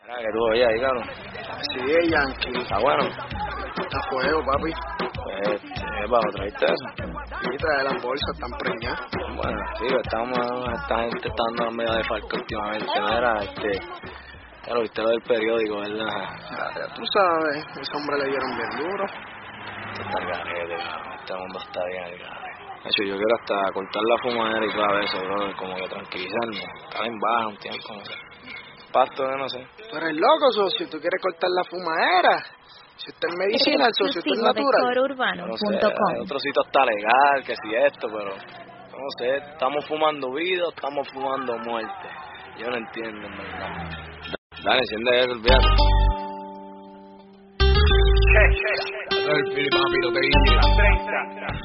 Que tú oye ahí, cabrón. Sí, Yankee. Está bueno. Está fuego, papi. Pues, bajo, ¿trajiste eso? Sí, trae las bolsas, están preñadas. Bueno, sí, esta gente está dando media de falco últimamente. Mira, ya lo viste lo del periódico, ¿verdad? Ya tú sabes, ese hombre le dieron bien duro. Está el garete, cabrón. Este mundo está bien el garete. De hecho, yo quiero hasta cortar la fumadera y todo eso, bro, como que tranquilizarme. Estar en baja un tiempo, no sé. Pasto, no sé. Tú eres loco, socio, tú quieres cortar la fumadera. Si usted es medicina, el socio, usted es natural. No sé, hay otro sitio está legal, que si esto, pero no sé, estamos fumando vida o estamos fumando muerte. Yo no entiendo, en verdad. Dale, enciende eso, olvídate. El Fili, papi, lo que dice.